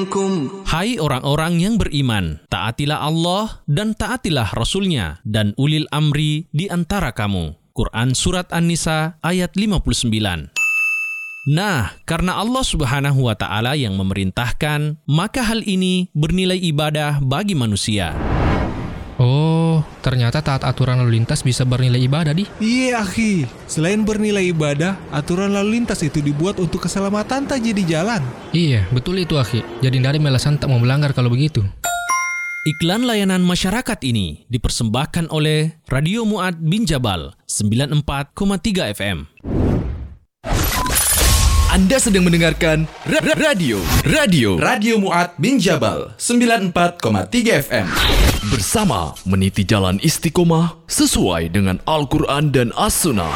منكم. Hai orang-orang yang beriman, taatilah Allah dan taatilah Rasul-Nya dan ulil amri di antara kamu. Quran Surat An-Nisa ayat 59. Nah, karena Allah Subhanahu wa Ta'ala yang memerintahkan, maka hal ini bernilai ibadah bagi manusia. Oh, ternyata taat aturan lalu lintas bisa bernilai ibadah, Di. Iya, akhi. Selain bernilai ibadah, aturan lalu lintas itu dibuat untuk keselamatan tak jadi jalan. Iya, betul itu, akhi. Jadi tidak ada alasan tak mau melanggar kalau begitu. Iklan layanan masyarakat ini dipersembahkan oleh Radio Mu'ad bin Jabal 94,3 FM. Anda sedang mendengarkan Radio Mu'ad bin Jabal 94,3 FM. Bersama meniti jalan istiqomah sesuai dengan Al-Quran dan As-Sunnah.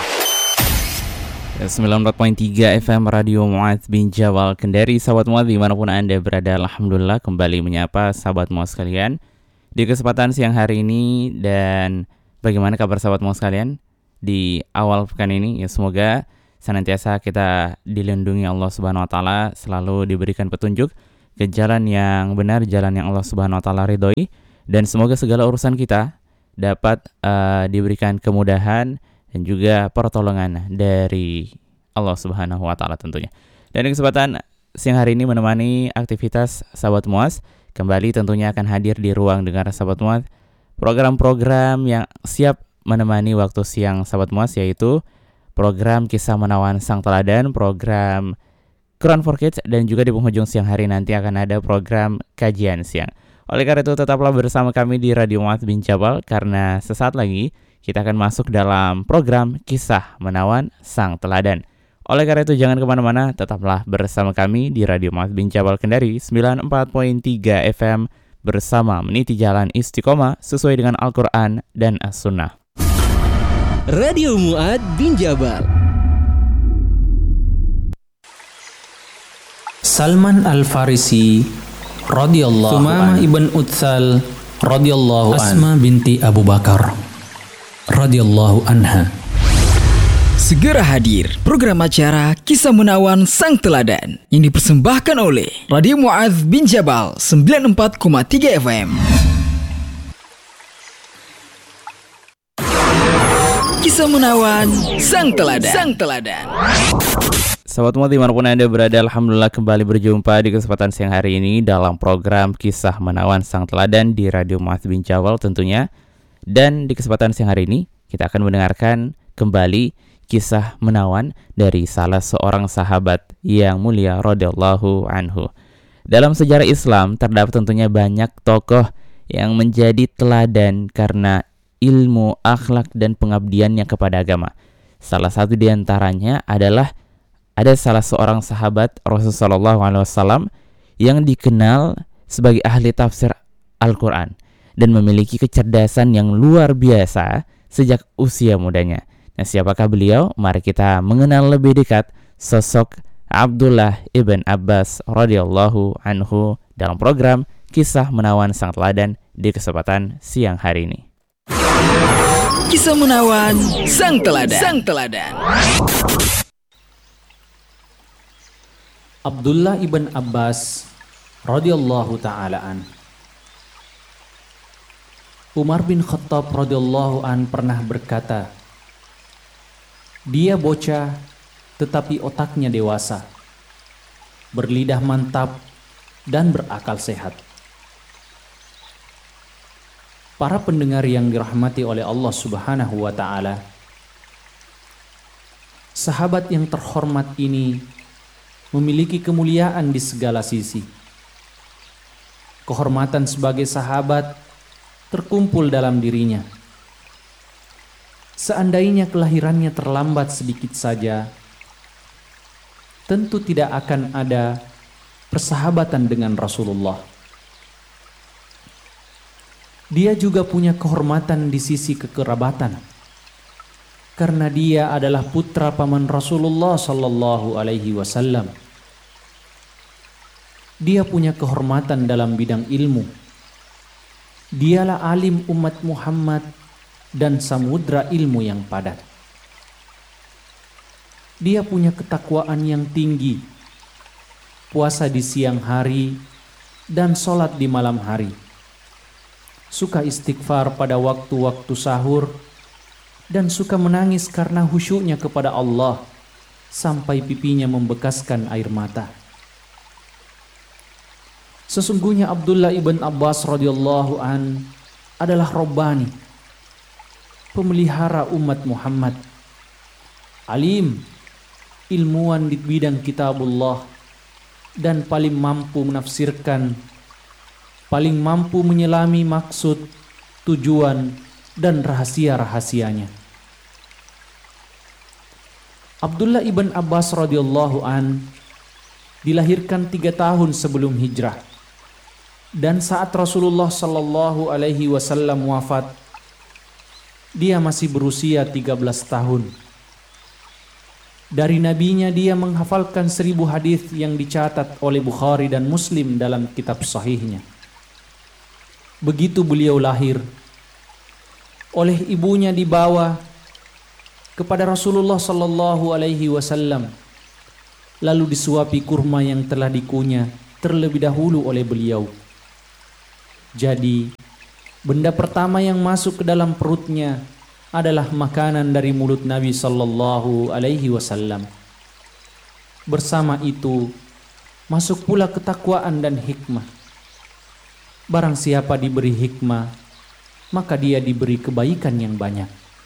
94.3 FM Radio Mu'ad bin Jabal Kendari. Sahabat Mu'ad dimanapun Anda berada, alhamdulillah kembali menyapa sahabat Mu'ad sekalian di kesempatan siang hari ini. Dan bagaimana kabar sahabat Mu'ad sekalian di awal pekan ini? Ya, semoga senantiasa kita dilindungi Allah Subhanahu wa Ta'ala, selalu diberikan petunjuk ke jalan yang benar, jalan yang Allah Subhanahu wa Ta'ala ridhoi, dan semoga segala urusan kita dapat diberikan kemudahan dan juga pertolongan dari Allah Subhanahu wa Ta'ala tentunya. Dan di kesempatan siang hari ini menemani aktivitas sahabat Mu'az, kembali tentunya akan hadir di ruang dengar sahabat Mu'az program-program yang siap menemani waktu siang sahabat Mu'az, yaitu program Kisah Menawan Sang Teladan, program Quran for Kids, dan juga di penghujung siang hari nanti akan ada program Kajian Siang. Oleh karena itu tetaplah bersama kami di Radio Mu'ad bin Jabal, karena sesaat lagi kita akan masuk dalam program Kisah Menawan Sang Teladan. Oleh karena itu jangan kemana-mana, tetaplah bersama kami di Radio Mu'ad bin Jabal Kendari 94.3 FM bersama meniti jalan istiqomah sesuai dengan Al-Quran dan As-Sunnah. Radio Mu'ad bin Jabal. Salman Al-Farisi radhiyallahu anhu, Sumamah ibn Utsal radhiyallahu anhu, Asma binti Abu Bakar radhiyallahu anha. Segera hadir program acara Kisah Menawan Sang Teladan yang dipersembahkan oleh Radio Mu'ad bin Jabal 94,3 FM. Kisah Menawan Sang Teladan. Sang Teladan. Sahabat Mu'ad dimanapun Anda berada, alhamdulillah kembali berjumpa di kesempatan siang hari ini dalam program Kisah Menawan Sang Teladan di Radio Mu'ad bin Jabal tentunya. Dan di kesempatan siang hari ini kita akan mendengarkan kembali kisah menawan dari salah seorang sahabat yang mulia radhiyallahu anhu. Dalam sejarah Islam terdapat tentunya banyak tokoh yang menjadi teladan karena ilmu, akhlak, dan pengabdiannya kepada agama. Salah satu di antaranya adalah ada salah seorang sahabat Rasulullah SAW yang dikenal sebagai ahli tafsir Al-Quran dan memiliki kecerdasan yang luar biasa sejak usia mudanya. Nah, siapakah beliau? Mari kita mengenal lebih dekat sosok Abdullah ibn Abbas radhiyallahu anhu dalam program Kisah Menawan Sang Teladan di kesempatan siang hari ini. Kisah Menawan Sang Teladan. Sang Teladan. Abdullah ibn Abbas radhiyallahu ta'ala an. Umar bin Khattab radhiyallahu an pernah berkata, dia bocah tetapi otaknya dewasa, berlidah mantap dan berakal sehat. Para pendengar yang dirahmati oleh Allah Subhanahu wa Ta'ala, sahabat yang terhormat ini memiliki kemuliaan di segala sisi. Kehormatan sebagai sahabat terkumpul dalam dirinya. Seandainya kelahirannya terlambat sedikit saja, tentu tidak akan ada persahabatan dengan Rasulullah. Dia juga punya kehormatan di sisi kekerabatan, karena dia adalah putra paman Rasulullah sallallahu alaihi wasallam. Dia punya kehormatan dalam bidang ilmu. Dialah alim umat Muhammad dan samudra ilmu yang padat. Dia punya ketakwaan yang tinggi, puasa di siang hari dan sholat di malam hari. Suka istighfar pada waktu-waktu sahur dan suka menangis karena khusyuknya kepada Allah sampai pipinya membekaskan air mata. Sesungguhnya Abdullah ibn Abbas radhiyallahu an adalah Rabbani, pemelihara umat Muhammad, alim, ilmuwan di bidang kitabullah, dan paling mampu menafsirkan, paling mampu menyelami maksud, tujuan, dan rahasia-rahasianya. Abdullah ibn Abbas radhiyallahu an dilahirkan 3 tahun sebelum hijrah, dan saat Rasulullah sallallahu alaihi wasallam wafat, dia masih berusia 13 tahun. Dari nabinya dia menghafalkan 1000 hadis yang dicatat oleh Bukhari dan Muslim dalam kitab sahihnya. Begitu beliau lahir, oleh ibunya dibawa kepada Rasulullah sallallahu alaihi wasallam, lalu disuapi kurma yang telah dikunyah terlebih dahulu oleh beliau. Jadi, benda pertama yang masuk ke dalam perutnya adalah makanan dari mulut Nabi sallallahu alaihi wasallam. Bersama itu, masuk pula ketakwaan dan hikmah. Barang siapa diberi hikmah, maka dia diberi kebaikan yang banyak.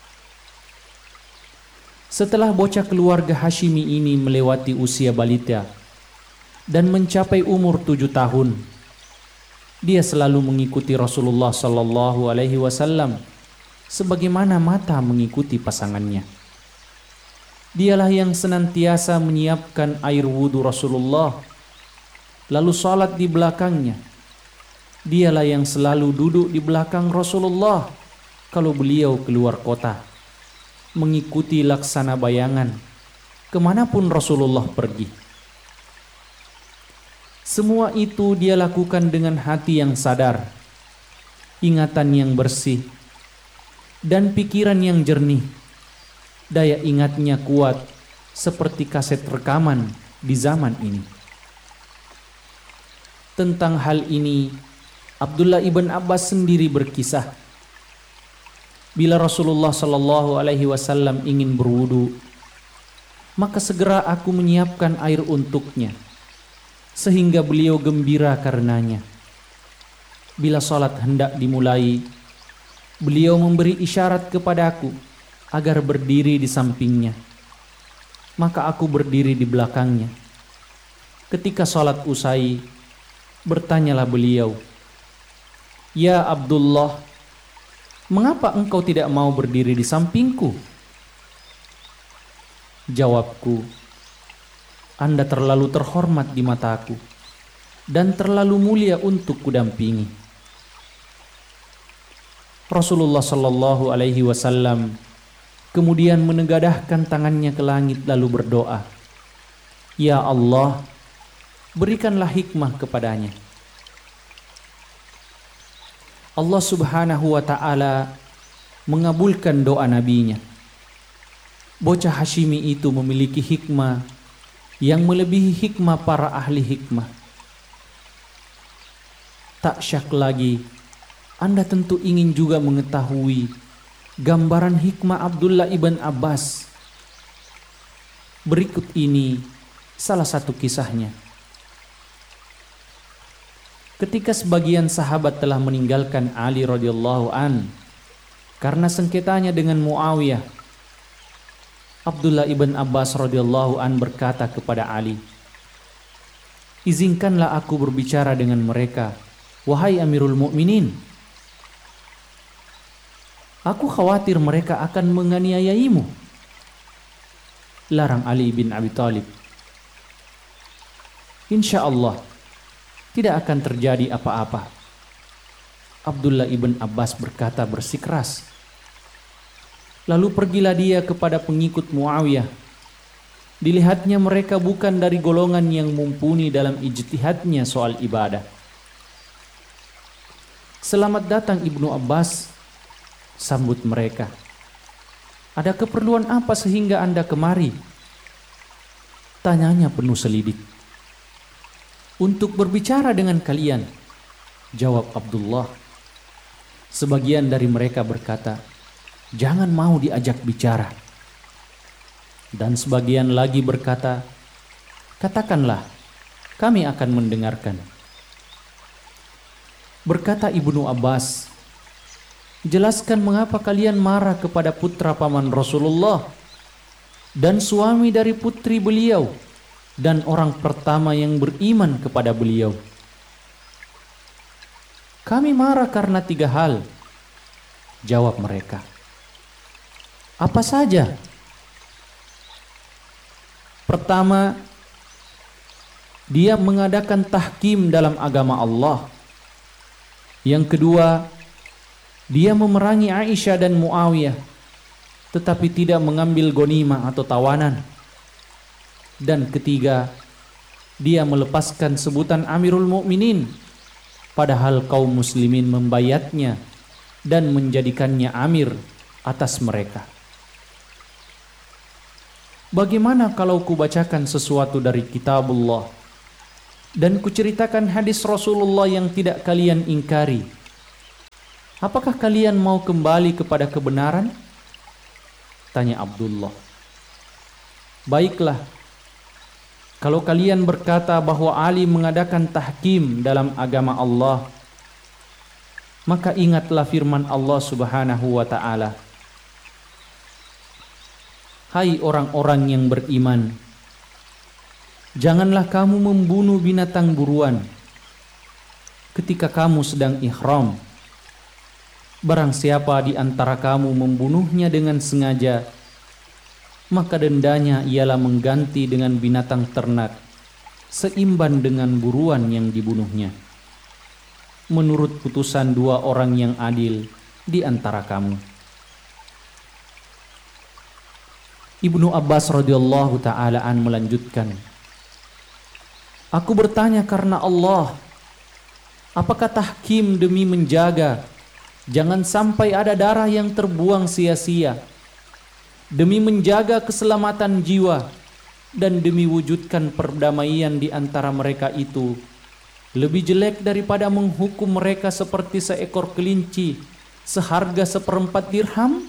Setelah bocah keluarga Hashimi ini melewati usia balita dan mencapai umur 7 tahun, dia selalu mengikuti Rasulullah sallallahu alaihi wasallam sebagaimana mata mengikuti pasangannya. Dialah yang senantiasa menyiapkan air wudu Rasulullah, lalu salat di belakangnya. Dialah yang selalu duduk di belakang Rasulullah kalau beliau keluar kota, mengikuti laksana bayangan kemanapun Rasulullah pergi. Semua itu dia lakukan dengan hati yang sadar, ingatan yang bersih, dan pikiran yang jernih. Daya ingatnya kuat seperti kaset rekaman di zaman ini. Tentang hal ini, Abdullah ibn Abbas sendiri berkisah, bila Rasulullah sallallahu alaihi wasallam ingin berwudu, maka segera aku menyiapkan air untuknya, sehingga beliau gembira karenanya. Bila salat hendak dimulai, beliau memberi isyarat kepadaku agar berdiri di sampingnya, maka aku berdiri di belakangnya. Ketika salat usai, bertanyalah beliau, "Ya Abdullah, mengapa engkau tidak mau berdiri di sampingku?" Jawabku, "Anda terlalu terhormat di mataku dan terlalu mulia untuk kudampingi." Rasulullah sallallahu alaihi wasallam kemudian menegadahkan tangannya ke langit lalu berdoa, "Ya Allah, berikanlah hikmah kepadanya." Allah subhanahu wa ta'ala mengabulkan doa nabinya. Bocah Hashimi itu memiliki hikmah yang melebihi hikmah para ahli hikmah. Tak syak lagi, Anda tentu ingin juga mengetahui gambaran hikmah Abdullah ibn Abbas. Berikut ini salah satu kisahnya. Ketika sebagian sahabat telah meninggalkan Ali radhiyallahu an karena sengketanya dengan Muawiyah, Abdullah ibn Abbas radhiyallahu an berkata kepada Ali, "Izinkanlah aku berbicara dengan mereka, wahai Amirul Mukminin. Aku khawatir mereka akan menganiayaimu." Larang Ali bin Abi Thalib, "Insya Allah tidak akan terjadi apa-apa." Abdullah ibn Abbas berkata bersikeras. Lalu pergilah dia kepada pengikut Muawiyah. Dilihatnya mereka bukan dari golongan yang mumpuni dalam ijtihadnya soal ibadah. "Selamat datang Ibnu Abbas," sambut mereka. "Ada keperluan apa sehingga Anda kemari?" tanyanya penuh selidik. untuk berbicara dengan kalian?" Jawab Abdullah. Sebagian dari mereka berkata, "Jangan mau diajak bicara." Dan sebagian lagi berkata, "Katakanlah, kami akan mendengarkan." Berkata Ibnu Abbas, "Jelaskan mengapa kalian marah kepada putra paman Rasulullah dan suami dari putri beliau dan orang pertama yang beriman kepada beliau." "Kami marah karena 3 hal," jawab mereka. "Apa saja?" Pertama, dia mengadakan tahkim dalam agama Allah. Yang kedua, dia memerangi Aisyah dan Muawiyah, tetapi tidak mengambil ghanimah atau tawanan. Dan ketiga, dia melepaskan sebutan Amirul Mukminin, padahal kaum muslimin membayatnya dan menjadikannya amir atas mereka. Bagaimana kalau kubacakan sesuatu dari kitabullah dan kuceritakan hadis Rasulullah yang tidak kalian ingkari? Apakah kalian mau kembali kepada kebenaran? Tanya Abdullah. "Baiklah, kalau kalian berkata bahwa Ali mengadakan tahkim dalam agama Allah, maka ingatlah firman Allah Subhanahu wa ta'ala, 'Hai orang-orang yang beriman, janganlah kamu membunuh binatang buruan ketika kamu sedang ihram. Barang siapa di antara kamu membunuhnya dengan sengaja, maka dendanya ialah mengganti dengan binatang ternak seimban dengan buruan yang dibunuhnya, menurut putusan 2 orang yang adil di antara kamu.'" Ibnu Abbas radhiyallahu ta'ala an melanjutkan, "Aku bertanya karena Allah, apakah tahkim demi menjaga jangan sampai ada darah yang terbuang sia-sia, demi menjaga keselamatan jiwa, dan demi wujudkan perdamaian di antara mereka itu lebih jelek daripada menghukum mereka seperti seekor kelinci seharga 1/4 dirham?"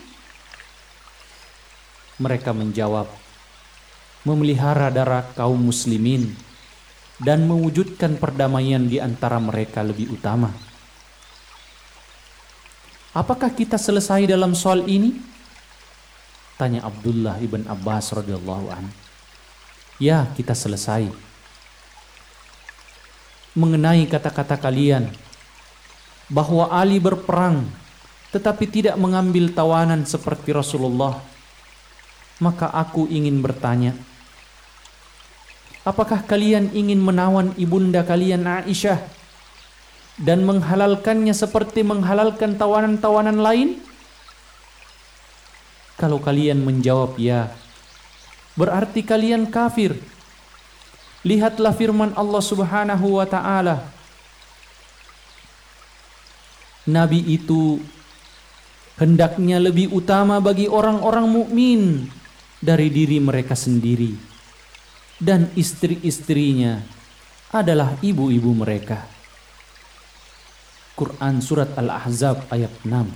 Mereka menjawab, "Memelihara darah kaum muslimin dan mewujudkan perdamaian di antara mereka lebih utama." "Apakah kita selesai dalam soal ini?" tanya Abdullah ibn Abbas radhiyallahu anhu. "Ya, kita selesai. Mengenai kata-kata kalian bahwa Ali berperang tetapi tidak mengambil tawanan seperti Rasulullah, maka aku ingin bertanya, apakah kalian ingin menawan ibunda kalian Aisyah dan menghalalkannya seperti menghalalkan tawanan-tawanan lain? Kalau kalian menjawab ya, berarti kalian kafir. Lihatlah firman Allah Subhanahu wa ta'ala, Nabi itu hendaknya lebih utama bagi orang-orang mukmin dari diri mereka sendiri, dan istri-istrinya adalah ibu-ibu mereka. Quran Surat Al-Ahzab ayat 6.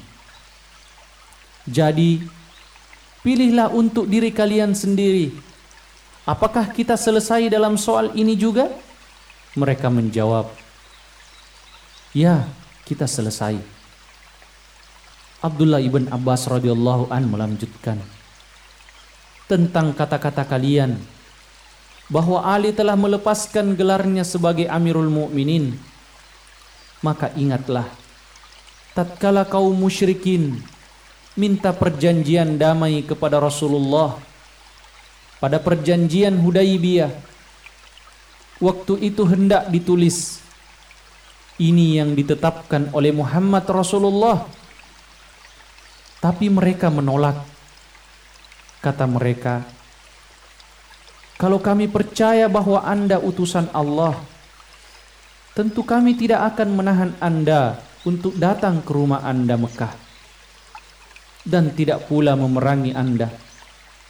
Jadi, pilihlah untuk diri kalian sendiri. Apakah kita selesai dalam soal ini juga? Mereka menjawab, ya, kita selesai. Abdullah ibn Abbas radhiyallahu an melanjutkan, tentang kata-kata kalian bahwa Ali telah melepaskan gelarnya sebagai Amirul Mukminin, maka ingatlah tatkala kaum musyrikin minta perjanjian damai kepada Rasulullah pada perjanjian Hudaibiyah. Waktu itu hendak ditulis, ini yang ditetapkan oleh Muhammad Rasulullah, tapi mereka menolak. Kata mereka, kalau kami percaya bahwa Anda utusan Allah, tentu kami tidak akan menahan Anda untuk datang ke rumah Anda Mekah, dan tidak pula memerangi Anda.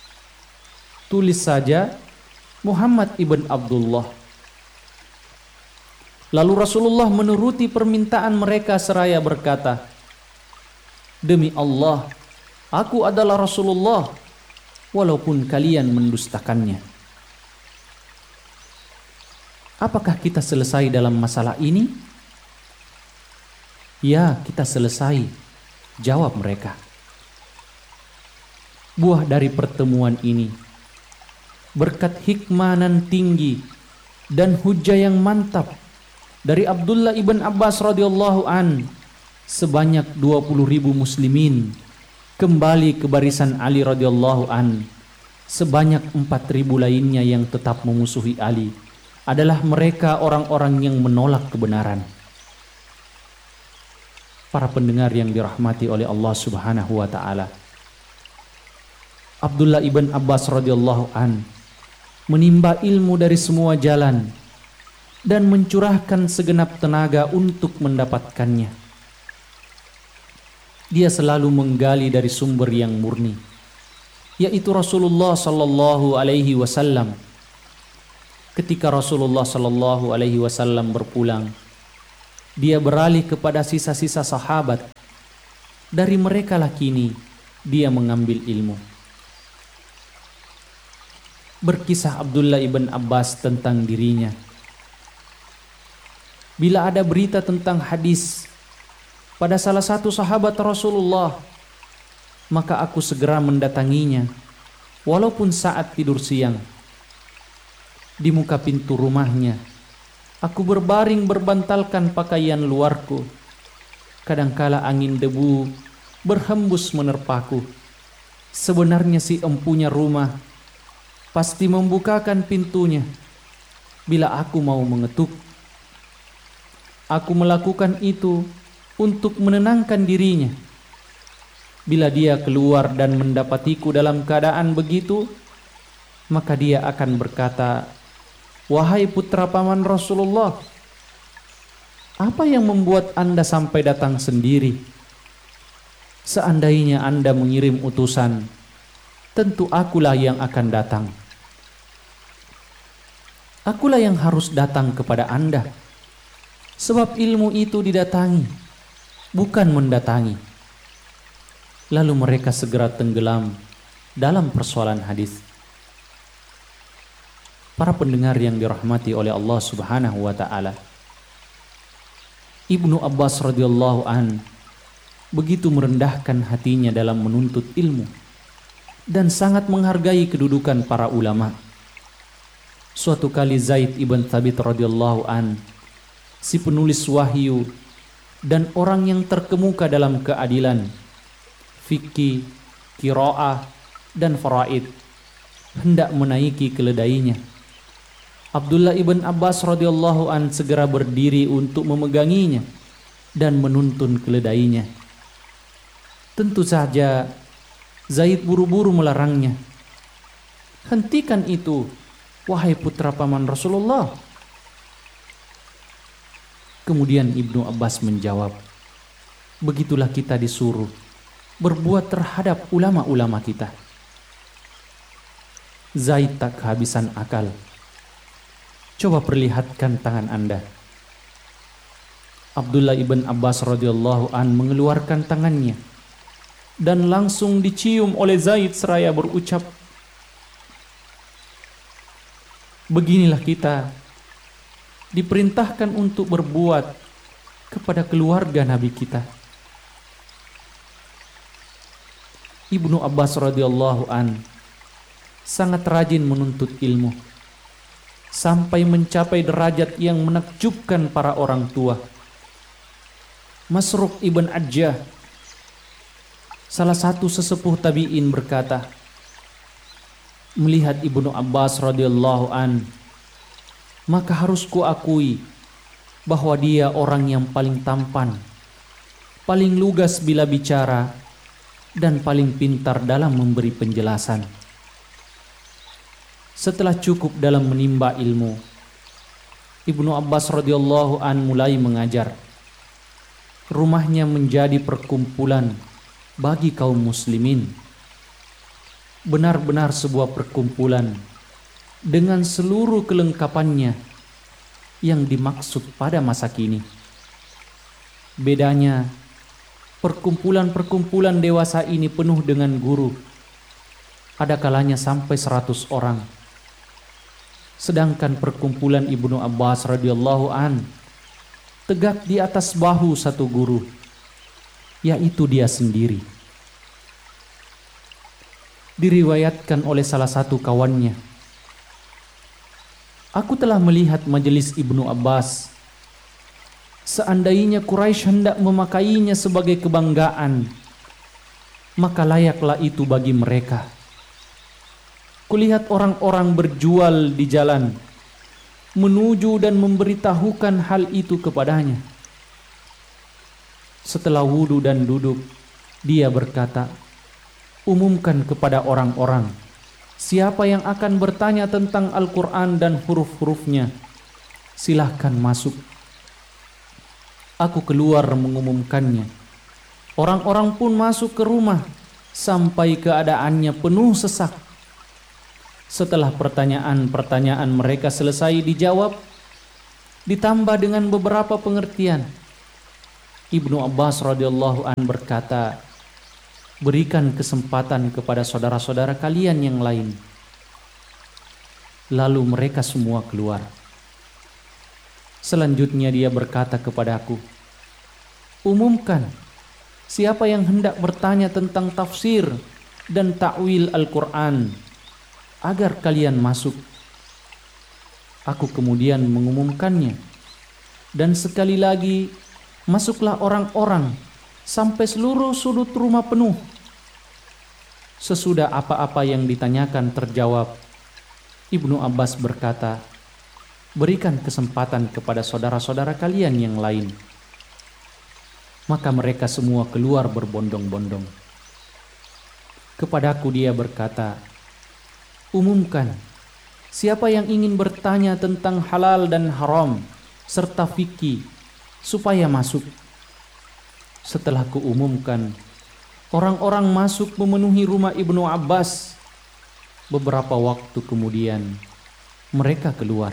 Tulis saja Muhammad ibn Abdullah. Lalu Rasulullah menuruti permintaan mereka seraya berkata, "Demi Allah, aku adalah Rasulullah, walaupun kalian mendustakannya." Apakah kita selesai dalam masalah ini? Ya, kita selesai, jawab mereka. Buah dari pertemuan ini, berkat hikmah nan tinggi dan hujah yang mantap dari Abdullah ibn Abbas radhiyallahu an, sebanyak 20.000 muslimin kembali ke barisan Ali radhiyallahu an. Sebanyak 4.000 lainnya yang tetap memusuhi Ali adalah mereka orang-orang yang menolak kebenaran. Para pendengar yang dirahmati oleh Allah Subhanahu wa taala, Abdullah ibn Abbas radhiyallahu an menimba ilmu dari semua jalan dan mencurahkan segenap tenaga untuk mendapatkannya. Dia selalu menggali dari sumber yang murni, yaitu Rasulullah sallallahu alaihi wasallam. Ketika Rasulullah sallallahu alaihi wasallam berpulang, dia beralih kepada sisa-sisa sahabat. Dari mereka lah kini dia mengambil ilmu. Berkisah Abdullah ibn Abbas tentang dirinya, bila ada berita tentang hadis pada salah satu sahabat Rasulullah, maka aku segera mendatanginya, walaupun saat tidur siang. Di muka pintu rumahnya, aku berbaring berbantalkan pakaian luarku. Kadangkala angin debu berhembus menerpaku. Sebenarnya si empunya rumah pasti membukakan pintunya bila aku mau mengetuk. Aku melakukan itu untuk menenangkan dirinya. Bila dia keluar dan mendapatiku dalam keadaan begitu, maka dia akan berkata, "Wahai putra paman Rasulullah, apa yang membuat Anda sampai datang sendiri? Seandainya Anda mengirim utusan, tentu akulah yang akan datang. Akulah yang harus datang kepada Anda, sebab ilmu itu didatangi, bukan mendatangi." Lalu mereka segera tenggelam dalam persoalan hadis. Para pendengar yang dirahmati oleh Allah Subhanahu wa taala, Ibnu Abbas radhiyallahu an begitu merendahkan hatinya dalam menuntut ilmu dan sangat menghargai kedudukan para ulama. Suatu kali Zaid ibn Thabit radhiyallahu an, si penulis wahyu dan orang yang terkemuka dalam keadilan, fikih, qiraah dan faraid, hendak menaiki keledainya. Abdullah ibn Abbas radhiyallahu an segera berdiri untuk memeganginya dan menuntun keledainya. Tentu saja Zaid buru-buru melarangnya. "Hentikan itu, wahai putra paman Rasulullah." Kemudian Ibnu Abbas menjawab, "Begitulah kita disuruh berbuat terhadap ulama-ulama kita." Zaid tak kehabisan akal. Coba perlihatkan tangan Anda. Abdullah ibn Abbas radhiyallahu an mengeluarkan tangannya dan langsung dicium oleh Zaid seraya berucap, "Beginilah kita diperintahkan untuk berbuat kepada keluarga Nabi kita." Ibnu Abbas radhiyallahu an sangat rajin menuntut ilmu sampai mencapai derajat yang menakjubkan para orang tua. Masruq ibn Ajjah, salah satu sesepuh tabi'in, berkata, melihat Ibnu Abbas radhiyallahu an, maka harus kuakui bahwa dia orang yang paling tampan, paling lugas bila bicara, dan paling pintar dalam memberi penjelasan. Setelah cukup dalam menimba ilmu, Ibnu Abbas radhiyallahu an mulai mengajar. Rumahnya menjadi perkumpulan bagi kaum muslimin. Benar-benar sebuah perkumpulan dengan seluruh kelengkapannya, yang dimaksud pada masa kini. Bedanya, perkumpulan-perkumpulan dewasa ini penuh dengan guru. Ada kalanya sampai 100 orang. Sedangkan perkumpulan Ibnu Abbas radhiyallahu an tegak di atas bahu satu guru, yaitu dia sendiri. Diriwayatkan oleh salah satu kawannya, "Aku telah melihat majelis Ibnu Abbas. Seandainya Quraisy hendak memakainya sebagai kebanggaan, maka layaklah itu bagi mereka. Kulihat orang-orang berjual di jalan, menuju dan memberitahukan hal itu kepadanya. Setelah wudhu dan duduk, dia berkata, 'Umumkan kepada orang-orang, siapa yang akan bertanya tentang Al-Quran dan huruf-hurufnya, silahkan masuk.' Aku keluar mengumumkannya. Orang-orang pun masuk ke rumah sampai keadaannya penuh sesak. Setelah pertanyaan-pertanyaan mereka selesai dijawab, ditambah dengan beberapa pengertian, Ibnu Abbas radhiyallahu an berkata, 'Berikan kesempatan kepada saudara-saudara kalian yang lain.' Lalu mereka semua keluar. Selanjutnya dia berkata kepadaku, 'Umumkan siapa yang hendak bertanya tentang tafsir dan ta'wil Al-Quran, agar kalian masuk.' Aku kemudian mengumumkannya, dan sekali lagi masuklah orang-orang sampai seluruh sudut rumah penuh. Sesudah apa-apa yang ditanyakan terjawab, Ibnu Abbas berkata, 'Berikan kesempatan kepada saudara-saudara kalian yang lain.' Maka mereka semua keluar berbondong-bondong. Kepadaku dia berkata, 'Umumkan siapa yang ingin bertanya tentang halal dan haram serta fikih supaya masuk.' Setelah kuumumkan, orang-orang masuk memenuhi rumah Ibnu Abbas. Beberapa waktu kemudian mereka keluar.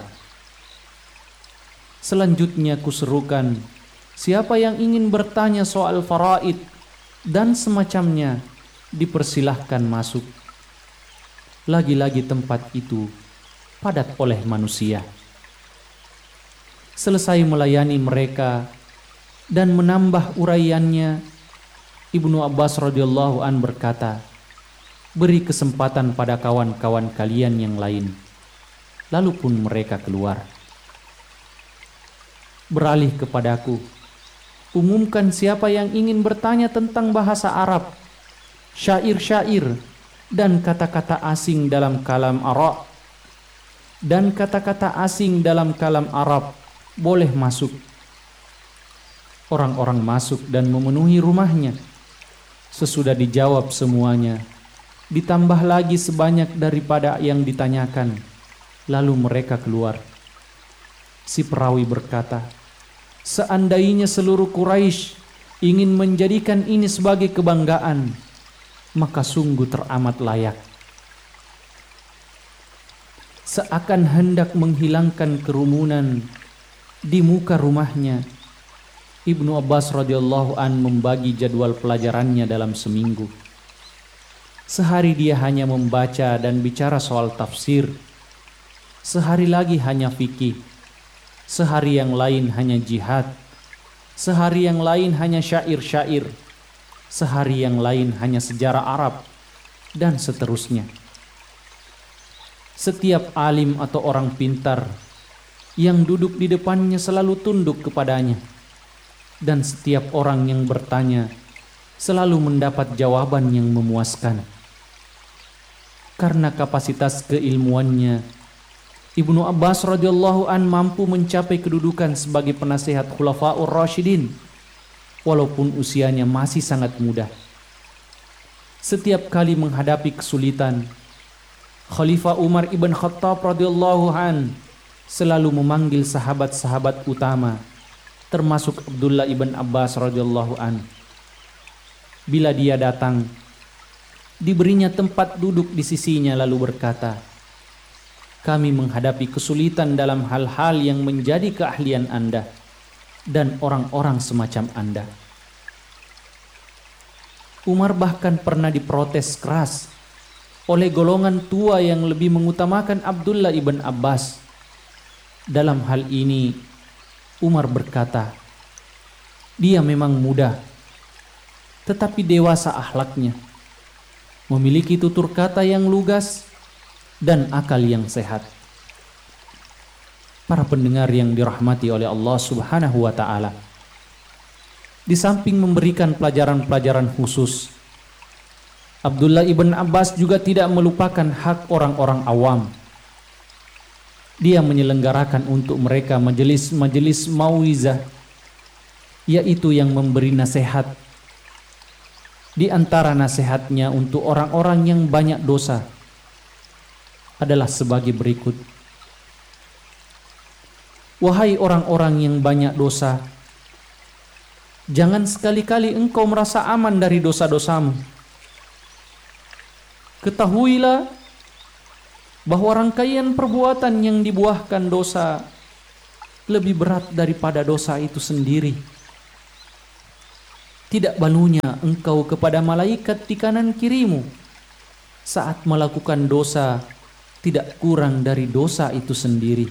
Selanjutnya kuserukan, siapa yang ingin bertanya soal faraid dan semacamnya, dipersilahkan masuk. Lagi-lagi tempat itu padat oleh manusia. Selesai melayani mereka dan menambah uraiannya, Ibnu Abbas radhiyallahu an berkata, 'Beri kesempatan pada kawan-kawan kalian yang lain.' Lalu pun mereka keluar. Beralih kepadaku, 'Umumkan siapa yang ingin bertanya tentang bahasa Arab, syair-syair dan kata-kata asing dalam kalam Arab. Dan kata-kata asing dalam kalam Arab boleh masuk.' Orang-orang masuk dan memenuhi rumahnya. Sesudah dijawab semuanya, ditambah lagi sebanyak daripada yang ditanyakan. Lalu mereka keluar. Si perawi berkata, 'Seandainya seluruh Quraisy ingin menjadikan ini sebagai kebanggaan, maka sungguh teramat layak.' Seakan hendak menghilangkan kerumunan di muka rumahnya, Ibnu Abbas radhiyallahu an membagi jadwal pelajarannya dalam seminggu. Sehari dia hanya membaca dan bicara soal tafsir. Sehari lagi hanya fikih. Sehari yang lain hanya jihad. Sehari yang lain hanya syair-syair. Sehari yang lain hanya sejarah Arab, dan seterusnya. Setiap alim atau orang pintar yang duduk di depannya selalu tunduk kepadanya, dan setiap orang yang bertanya selalu mendapat jawaban yang memuaskan. Karena kapasitas keilmuannya, Ibnu Abbas radhiyallahu an mampu mencapai kedudukan sebagai penasihat Khulafaur Rasyidin walaupun usianya masih sangat muda. Setiap kali menghadapi kesulitan, Khalifah Umar ibn Khattab radhiyallahu an selalu memanggil sahabat-sahabat utama, termasuk Abdullah ibn Abbas radhiyallahu an. Bila dia datang, diberinya tempat duduk di sisinya lalu berkata, kami menghadapi kesulitan dalam hal-hal yang menjadi keahlian Anda dan orang-orang semacam Anda. Umar bahkan pernah diprotes keras oleh golongan tua yang lebih mengutamakan Abdullah ibn Abbas. Dalam hal ini, Umar berkata, dia memang muda, tetapi dewasa akhlaknya, memiliki tutur kata yang lugas dan akal yang sehat. Para pendengar yang dirahmati oleh Allah Subhanahu wa Ta'ala, di samping memberikan pelajaran-pelajaran khusus, Abdullah ibn Abbas juga tidak melupakan hak orang-orang awam. Dia menyelenggarakan untuk mereka majelis-majelis mauizah, yaitu yang memberi nasihat. Di antara nasihatnya untuk orang-orang yang banyak dosa adalah sebagai berikut. Wahai orang-orang yang banyak dosa, jangan sekali-kali engkau merasa aman dari dosa-dosamu. Ketahuilah bahwa rangkaian perbuatan yang dibuahkan dosa lebih berat daripada dosa itu sendiri. Tidak malunya engkau kepada malaikat di kanan kirimu saat melakukan dosa tidak kurang dari dosa itu sendiri.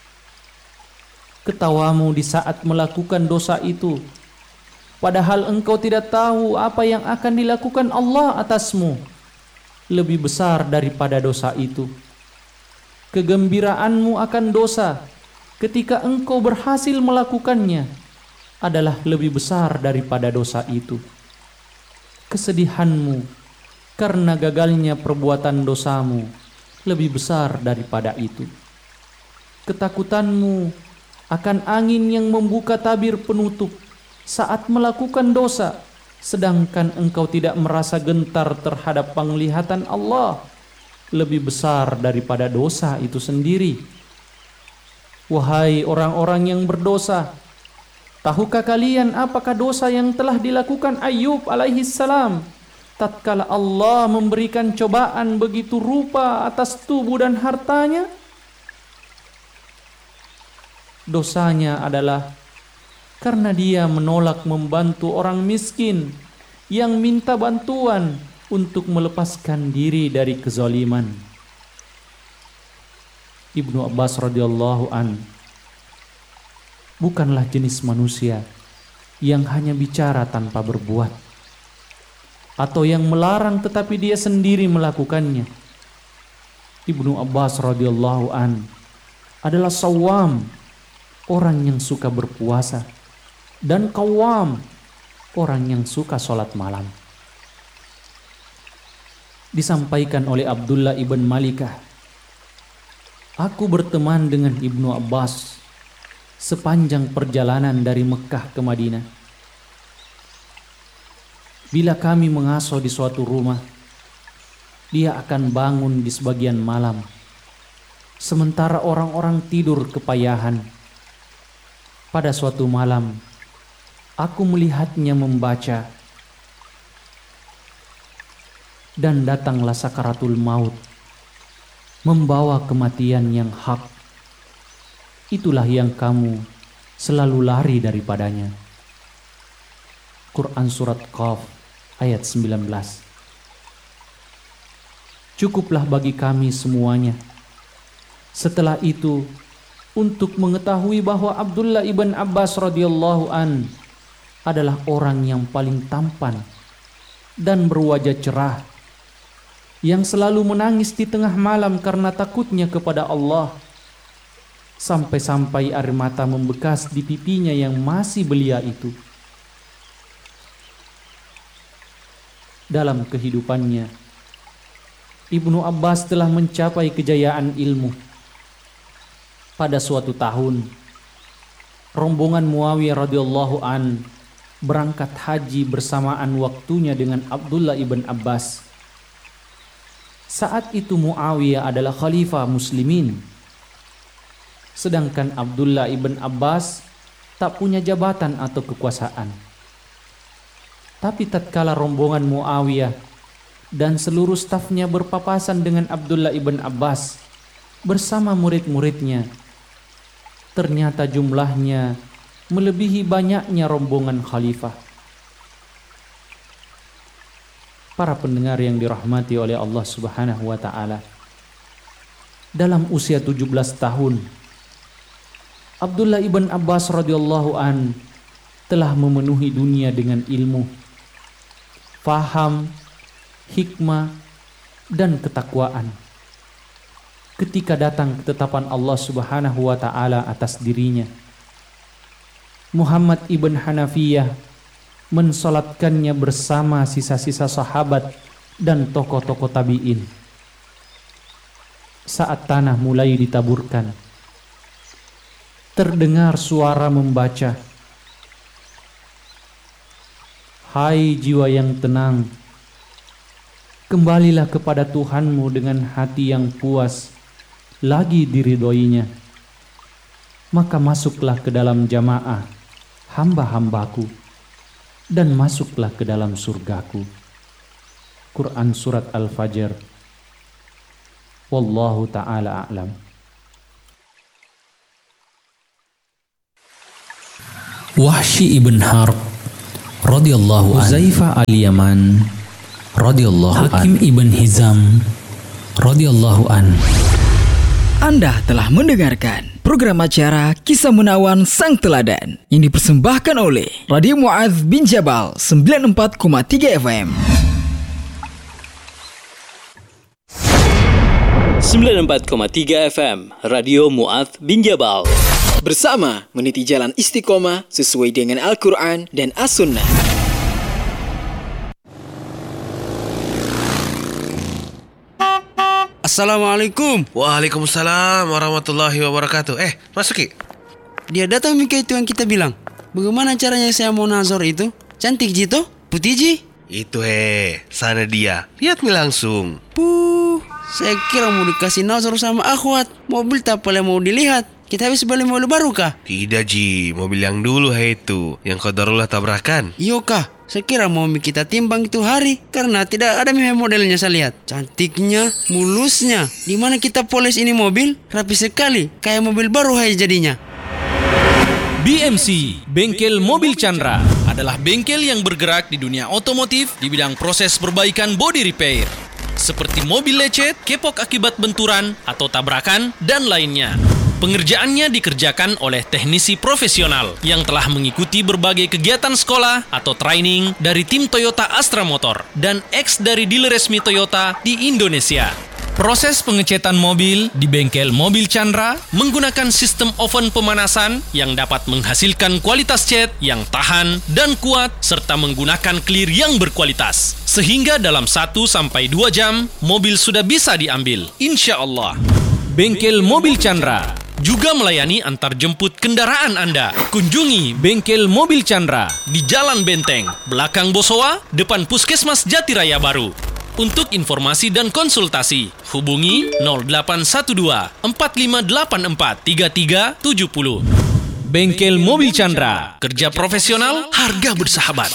Ketawamu di saat melakukan dosa itu, padahal engkau tidak tahu apa yang akan dilakukan Allah atasmu, lebih besar daripada dosa itu. Kegembiraanmu akan dosa ketika engkau berhasil melakukannya adalah lebih besar daripada dosa itu. Kesedihanmu karena gagalnya perbuatan dosamu lebih besar daripada itu. Ketakutanmu akan angin yang membuka tabir penutup saat melakukan dosa, sedangkan engkau tidak merasa gentar terhadap penglihatan Allah, lebih besar daripada dosa itu sendiri. Wahai orang-orang yang berdosa, tahukah kalian apakah dosa yang telah dilakukan Ayub alaihi salam tatkala Allah memberikan cobaan begitu rupa atas tubuh dan hartanya? Dosanya adalah karena dia menolak membantu orang miskin yang minta bantuan untuk melepaskan diri dari kezaliman. Ibnu Abbas radhiyallahu an bukanlah jenis manusia yang hanya bicara tanpa berbuat, atau yang melarang tetapi dia sendiri melakukannya. Ibnu Abbas radhiyallahu an adalah sawam, orang yang suka berpuasa, dan qawam, orang yang suka sholat malam. Disampaikan oleh Abdullah ibn Malikah, aku berteman dengan Ibnu Abbas sepanjang perjalanan dari Mekah ke Madinah. Bila kami mengasuh di suatu rumah, dia akan bangun di sebagian malam, sementara orang-orang tidur kepayahan. Pada suatu malam, aku melihatnya membaca, dan datanglah sakaratul maut, membawa kematian yang hak. Itulah yang kamu selalu lari daripadanya. Quran Surat Qaf ayat 19. Cukuplah bagi kami semuanya setelah itu untuk mengetahui bahwa Abdullah ibn Abbas radhiyallahu an adalah orang yang paling tampan dan berwajah cerah, yang selalu menangis di tengah malam karena takutnya kepada Allah, sampai-sampai air mata membekas di pipinya yang masih belia itu. Dalam kehidupannya, Ibnu Abbas telah mencapai kejayaan ilmu. Pada suatu tahun, rombongan Muawiyah radhiyallahu an berangkat haji bersamaan waktunya dengan Abdullah ibn Abbas. Saat itu Muawiyah adalah khalifah muslimin, sedangkan Abdullah ibn Abbas tak punya jabatan atau kekuasaan. Tapi tatkala rombongan Muawiyah dan seluruh stafnya berpapasan dengan Abdullah ibn Abbas, bersama murid-muridnya. Ternyata jumlahnya melebihi banyaknya rombongan khalifah. Para pendengar yang dirahmati oleh Allah Subhanahu wa taala. Dalam usia 17 tahun, Abdullah ibn Abbas radhiyallahu an telah memenuhi dunia dengan ilmu, faham, hikmah, dan ketakwaan. Ketika datang ketetapan Allah Subhanahu wa taala atas dirinya, Muhammad ibn Hanafiyah mensolatkannya bersama sisa-sisa sahabat dan tokoh-tokoh tabi'in. Saat tanah mulai ditaburkan, terdengar suara membaca, "Hai jiwa yang tenang, kembalilah kepada Tuhanmu dengan hati yang puas, lagi diridhoinya. Maka masuklah ke dalam jamaah hamba-hambaku, dan masuklah ke dalam surgaku." Quran Surat Al-Fajr. Wallahu ta'ala a'lam. Wahsy ibn Harb radhiyallahu anhu, Huzaifah al-Yaman radhiyallahu anhu, Hakim ibn Hizam radhiyallahu anhu. Anda telah mendengarkan program acara Kisah Menawan Sang Teladan yang dipersembahkan oleh Radio Mu'adz bin Jabal 94,3 FM. 94,3 FM Radio Mu'adz bin Jabal. Bersama meniti jalan istiqomah sesuai dengan Al-Quran dan As-Sunnah. Assalamualaikum. Waalaikumsalam warahmatullahi wabarakatuh. Masuki. Dia datang Mika itu yang kita bilang. Bagaimana caranya saya mau nazar itu? Cantik Jito? Putih Ji? Itu sana dia. Lihat nih langsung. Saya kira mau dikasih nazar sama akhwat. Mobil tak boleh mau dilihat. Kita habis beli mobil baru kah? Tidak Ji, mobil yang dulu itu, yang qadarullah tabrakan. Iyo kah? Saya kira mau kita timbang itu hari, karena tidak ada modelnya saya lihat. Cantiknya, mulusnya. Di mana kita polis ini mobil? Rapi sekali, kayak mobil baru jadinya. BMC, Bengkel Mobil Chandra, adalah bengkel yang bergerak di dunia otomotif di bidang proses perbaikan body repair, seperti mobil lecet, kepok akibat benturan atau tabrakan, dan lainnya. Pengerjaannya dikerjakan oleh teknisi profesional yang telah mengikuti berbagai kegiatan sekolah atau training dari tim Toyota Astra Motor dan ex dari dealer resmi Toyota di Indonesia. Proses pengecetan mobil di Bengkel Mobil Chandra menggunakan sistem oven pemanasan yang dapat menghasilkan kualitas cat yang tahan dan kuat serta menggunakan clear yang berkualitas. Sehingga dalam 1-2 jam, mobil sudah bisa diambil. Insya Allah. Bengkel Mobil Chandra juga melayani antar jemput kendaraan Anda. Kunjungi Bengkel Mobil Chandra di Jalan Benteng, belakang Bosowa, depan Puskesmas Jatiraya Baru. Untuk informasi dan konsultasi, hubungi 0812 4584 3370. Bengkel Mobil Chandra, kerja profesional, harga bersahabat.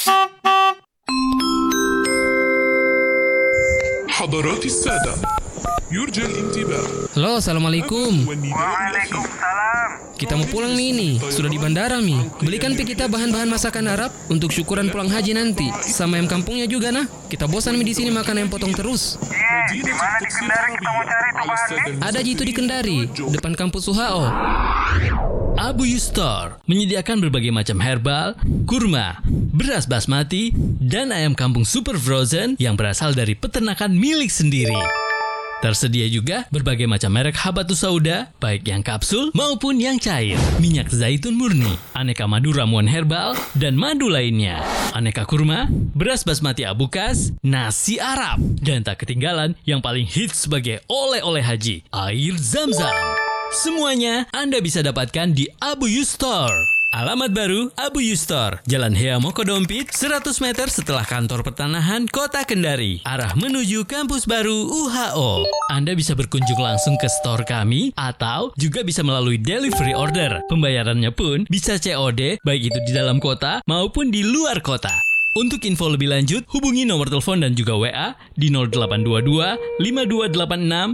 حضرات السادة يرجى الانتباه. Halo, assalamualaikum. Waalaikumsalam. Kita mau pulang nih, sudah di bandara Mi. Belikan kita bahan-bahan masakan Arab untuk syukuran pulang haji nanti. Sama ayam kampungnya juga nah. Kita bosan Mi di sini makan ayam potong terus. Di mana di Kendari kita mau cari tuh bahannya? Ada Jitu di Kendari, depan kampus UHO. Abu Yustar menyediakan berbagai macam herbal, kurma, beras basmati, dan ayam kampung super frozen yang berasal dari peternakan milik sendiri. Tersedia juga berbagai macam merek habatus sauda, baik yang kapsul maupun yang cair, minyak zaitun murni, aneka madu ramuan herbal, dan madu lainnya, aneka kurma, beras basmati abukas, nasi Arab, dan tak ketinggalan yang paling hits sebagai oleh-oleh haji, air Zam-Zam. Semuanya Anda bisa dapatkan di Abu Yustar. Alamat baru Abu Yustar, Jalan Hea Mokodompit, 100 meter setelah kantor pertanahan Kota Kendari, arah menuju kampus baru UHO. Anda bisa berkunjung langsung ke store kami atau juga bisa melalui delivery order. Pembayarannya pun bisa COD, baik itu di dalam kota maupun di luar kota. Untuk info lebih lanjut, hubungi nomor telepon dan juga WA di 0822 5286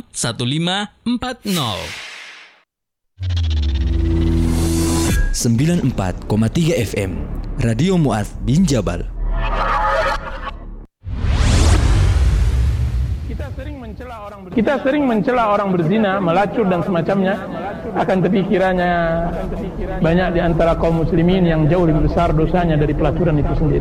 1540. 94,3 FM Radio Mu'adz bin Jabal. Kita sering mencela orang berzina, melacur dan semacamnya. Akan tapi kiranya banyak di antara kaum muslimin yang jauh lebih besar dosanya dari pelacuran itu sendiri.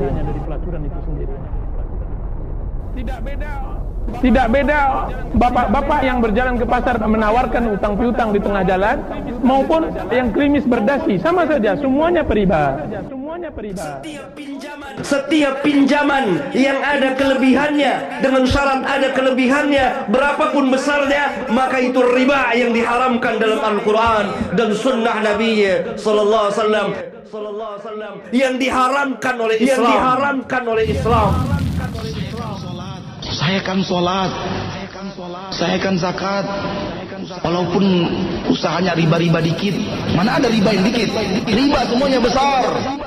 Tidak beda bapak-bapak yang berjalan ke pasar menawarkan utang piutang di tengah jalan maupun yang klimis berdasi, sama saja, semuanya riba. Setiap pinjaman yang ada kelebihannya dengan syarat ada kelebihannya berapapun besarnya, maka itu riba yang diharamkan dalam Al-Quran dan sunnah Nabi sallallahu alaihi wasallam, yang diharamkan oleh Islam. Saya kan sholat, saya kan zakat, walaupun usahanya riba-riba dikit. Mana ada riba yang dikit? Riba semuanya besar.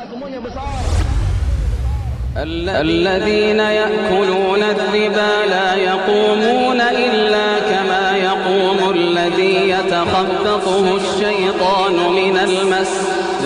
الذين يأكلون الربا لا يقومون إلا كما يقوم الذي يتخبطه الشيطان من المس